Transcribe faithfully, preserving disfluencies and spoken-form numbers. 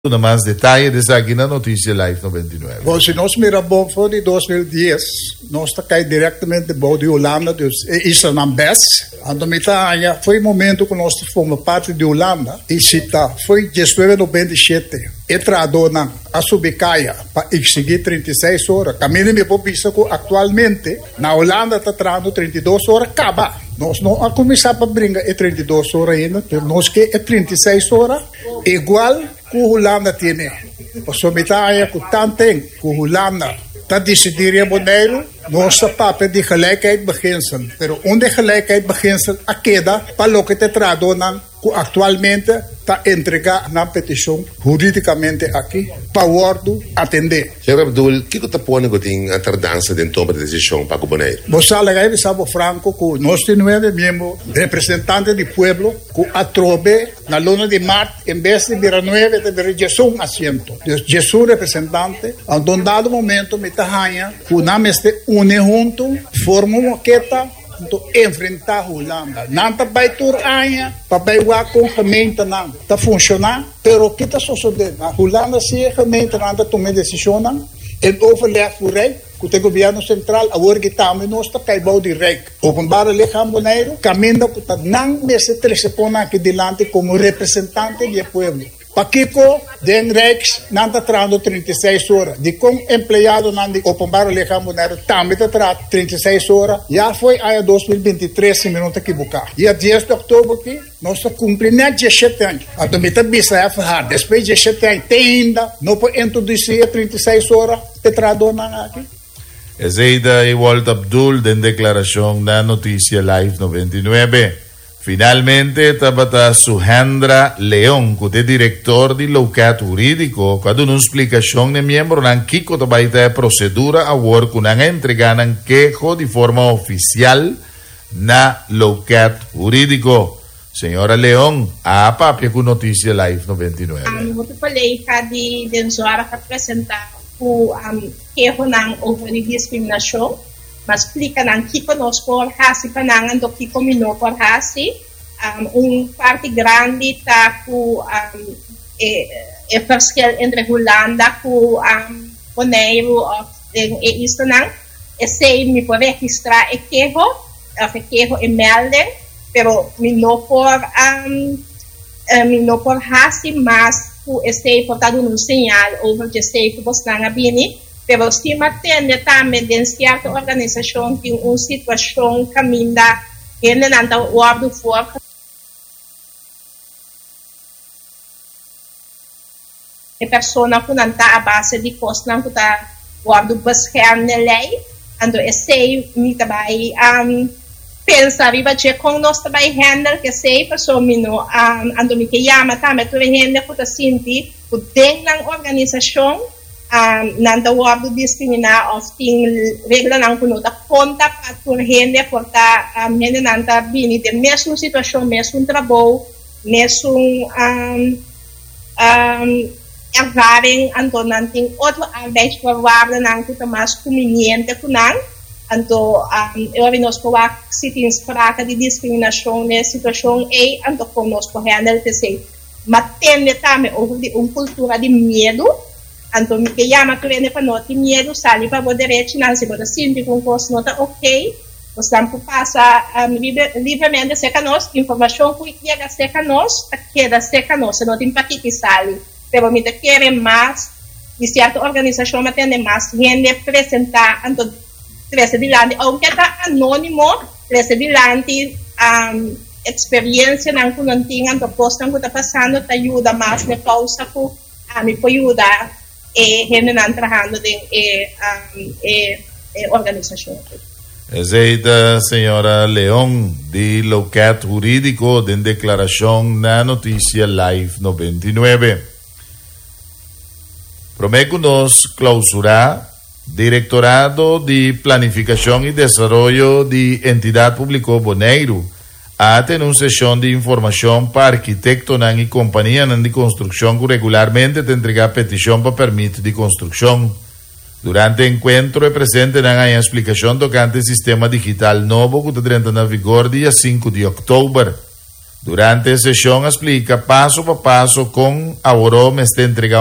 más detalles de aquí na Notícia Live noventa e nove. Bom, se nós miramos foi de dois mil e dez, nós está caindo diretamente de Holanda, dus isso é na B E S. A foi o momento que nós fomos parte de Holanda e cita foi dezenove de noventa e sete. Entrado na a Subicaia para exigir trinta e seis horas. Caminho me popisa que atualmente na Holanda está trazendo trinta e duas horas, acaba. Nós não a começar para brincar é trinta e duas horas ainda, nós que é trinta e seis horas, igual que a Holanda tem. Para someter que tanto tem, que a Holanda está decidindo Bonaire, nossa papel de gelijkheid beginsel. Pero onde gelijkheid beginsel a queda para o que te tradonan que atualmente está entregado na petição juridicamente aqui para o ordo atender. Senhor Abdul, o que você põe a tardança de tomar de decisão para o Bonaire? Você sabe, sabe franco que nós temos nove membros representantes do povo que atrobe na luna de março, em vez de virar nove, de virar Jesus assento. Jesus representante, a um dado momento, me tahanha, que não este une junto, forma uma queta, enfrentar a Holanda. Não está vai tur aia, para vai com a gemeente não. Está funcionando, pero o que está sucedendo? A Holanda se a gemeente não está tomando decisão, ele overleg voor rei, que o governo central agora que estamos nós está caibau de rei. Openbare lichaam Bonaire, caminho que está não me se telefona aqui delante como representante do povo. Pakiko, den Rex, não está trazendo trinta e seis horas. De como empregado não de openbare lichaam Bonaire, também está trazendo trinta e seis horas. Já foi a dois mil e vinte e três, se não está equivocado. E a dez de outubro aqui, nós estamos cumprindo dezessete anos. A tomita bisa é ferrar. Depois de dezessete anos, tem ainda, não pode introduzir trinta e seis horas, te traduz aqui. Ezeida e Walt Abdul, den declaração na Notícia Live noventa e nove. Finalmente, tabata Suhendra León, que é diretor de Locat Jurídico, que dá uma explicação de membro ng Kiko tabaita procedura a work kung entrega ng quejo de forma oficial na Locat Jurídico. Senhora León, a papia com Notícia Live noventa e nove. Um, eu falei que de Denzora que apresentar o um, quejo ng over discriminação. Mas explica ng Kiko nos por hasi panangan do Kiko mino por hasi um, um parte grande ta ku um, e, e verschil entre Holanda ku um, Bonaire e, e isto nang e sei mi por registrar e quejo e quejo e melde pero mino por um, uh, mino por hasi mas ku e sei por dado um sinal over que sei que você não abini. Pero se matende também de certa organização que uma situação caminha e não anda o abdo for e pessoa que não está a base de costa não está o abdo buscar na lei ando e sei me também um pensa riba che com nós também handle que sei pessoa mino um ando me que chama também tu handle que tá sinti o dentro da organização Um, nanda wab discriminar of ting regla nang kuno ta conta pat por gente porta um, gente nanda bini de mesmo situação mesmo trabalho mesmo um um ervaring anto nanting outro arbeidsvoorwaarden nang kuta mas conveniente kunang anto um eu nós poa se tem sprake de discriminação ne situação e anto conosco handle te sei matende tame over de uma cultura de medo. Anto mi che chiama tu ne panoti miedo sali pa bo direito não se pode sempre com costo nota ok o tempo passa um, livremente seca nós informação que chega seca nós queda seca nós não tem para que sali pero me te quer mais de certa organização mas tem mais gente apresentar anto treze dilante aunque está anônimo treze dilante um, experiência não que não tinha anto posto não está passando te ajuda mais na causa que a me pode ajudar e gente não trabalhando de e, um, e, e organização. Ezeida, senhora León, de Locat Jurídico, de declaração na Notícia Live noventa e nove. Prometo nos clausurar Directorado de Planificação e Desarrollo de Entidade Pública Bonaire a ter uma sessão de informação para arquitecto e companhia de construção que regularmente te entrega petição para permiso de construção. Durante o encontro, presente na explicação tocante ao sistema digital novo que está entrando em vigor dia cinco de outubro. Durante sesión explica paso a paso con Aborom está entregado